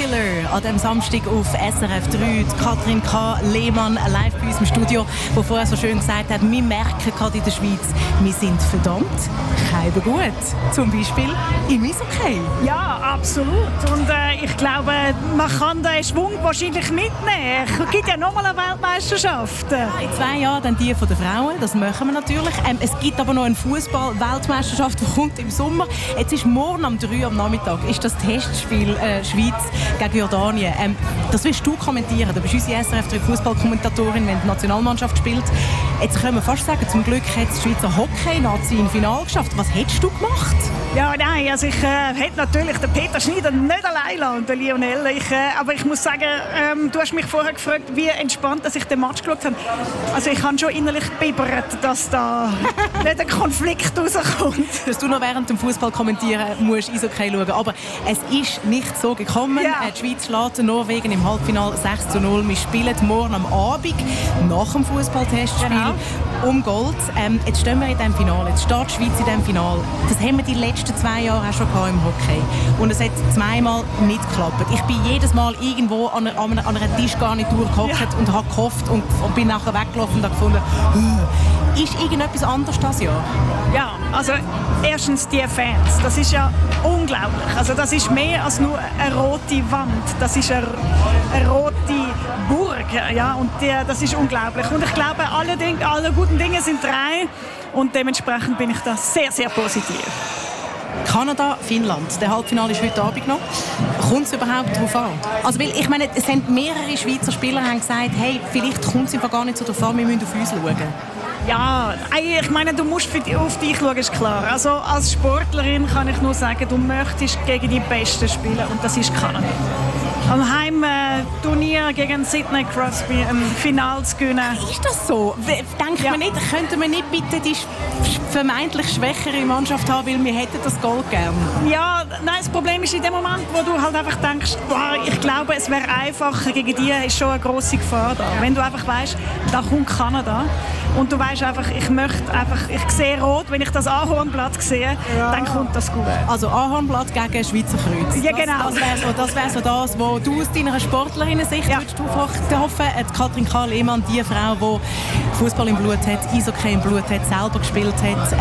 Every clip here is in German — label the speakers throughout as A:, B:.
A: Thriller an diesem Samstag auf SRF 3. Katrin K. Lehmann live bei uns im Studio, die vorher so schön gesagt hat, wir merken gerade in der Schweiz, wir sind verdammt kein gut. Zum Beispiel im Eishockey.
B: Ja, absolut. Und ich glaube, man kann den Schwung wahrscheinlich mitnehmen. Es gibt ja nochmal eine Weltmeisterschaft.
A: In 2 Jahren dann die von den Frauen, das machen wir natürlich. Es gibt aber noch eine Fußball-Weltmeisterschaft, die kommt im Sommer. Jetzt ist morgen um 3 Uhr am Nachmittag ist das Testspiel Schweiz gegen Jordanien. Das willst du kommentieren. Du bist unsere SRF 3 Fußballkommentatorin, wenn die Nationalmannschaft spielt. Jetzt können wir fast sagen, zum Glück hat die Schweizer Hockey-Nazi im Finale geschafft. Was hättest du gemacht?
B: Ja, nein, also ich hätte natürlich den Peter Schneider nicht allein lassen, den Lionel. Aber ich muss sagen, du hast mich vorher gefragt, wie entspannt dass ich den Match geschaut habe. Also ich habe schon innerlich bibbert, dass da nicht ein Konflikt rauskommt.
A: Dass du noch während dem Fußball kommentieren musst, Eishockey schauen. Aber es ist nicht so gekommen.
B: Ja.
A: Die Schweiz schlägt Norwegen im Halbfinale 6:0. Wir spielen morgen am Abend nach dem Fußballtestspiel um Gold. Jetzt stehen wir in diesem Finale. Jetzt steht die Schweiz in diesem Finale. Das haben wir die letzten 2 Jahre auch schon im Hockey. Und es hat 2-mal nicht geklappt. Ich bin jedes Mal irgendwo an einer Tischgarnitur gehockt und habe gehofft und bin nachher weggelaufen und habe gefunden, ist irgendetwas anderes das Jahr?
B: Ja, also erstens die Fans, das ist ja unglaublich. Also das ist mehr als nur eine rote Wand, das ist eine rote Burg, ja, und das ist unglaublich. Und ich glaube, alle guten Dinge sind 3 und dementsprechend bin ich da sehr, sehr positiv.
A: Kanada, Finnland. Der Halbfinale ist heute Abend noch. Kommt es überhaupt darauf an? Also, weil, ich meine, es haben mehrere Schweizer Spieler haben gesagt, hey, vielleicht kommt es einfach gar nicht so darauf an, wir müssen auf uns schauen.
B: Ja, ich meine, du musst auf dich schauen, ist klar. Also als Sportlerin kann ich nur sagen, du möchtest gegen die Besten spielen und das ist Kanada. Am Heimturnier gegen Sidney Crosby ein Finale zu gewinnen.
A: Ist das so? Denkt man nicht, könnten wir nicht bitte die vermeintlich schwächere Mannschaft haben, weil wir hätten das Gold gern?
B: Ja, nein, das Problem ist in dem Moment, wo du halt einfach denkst, boah, ich glaube, es wäre einfacher gegen die, ist schon eine grosse Gefahr da. Wenn du einfach weißt, da kommt Kanada und du weißt einfach, ich sehe rot, wenn ich das Ahornblatt sehe, dann kommt das gut.
A: Also Ahornblatt gegen Schweizer Kreuz.
B: Ja, genau.
A: Das wäre so das, wo du aus deiner Sportlerinnen-Sicht würdest du hoffen, Katrin K. Lehmann, die Frau, die Fußball im Blut hat, Eishockey im Blut hat, selber gespielt hat,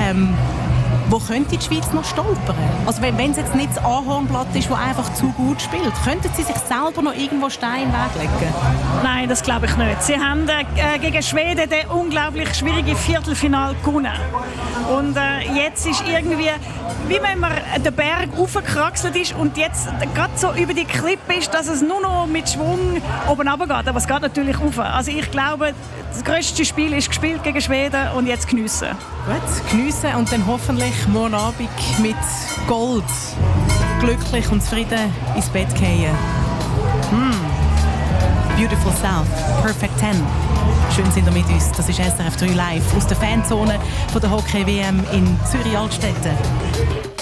A: wo könnte die Schweiz noch stolpern? Also wenn es jetzt nicht das Ahornblatt ist, das einfach zu gut spielt, könnten sie sich selber noch irgendwo Steine in den Weg legen?
B: Nein, das glaube ich nicht. Sie haben gegen Schweden den unglaublich schwierigen Viertelfinal gewonnen. Und jetzt ist irgendwie, wie wenn man den Berg raufgekraxelt ist und jetzt gerade so über die Klippe ist, dass es nur noch mit Schwung oben runtergeht. Aber es geht natürlich rauf. Also ich glaube, das grösste Spiel ist gespielt gegen Schweden und jetzt geniessen.
A: Gut, geniessen und dann hoffentlich morgen Abend mit Gold glücklich und zufrieden ins Bett gehen. Beautiful South, Perfect 10. Schön sind ihr mit uns. Das ist SRF 3 live aus der Fanzone von der Hockey-WM in Zürich-Altstetten.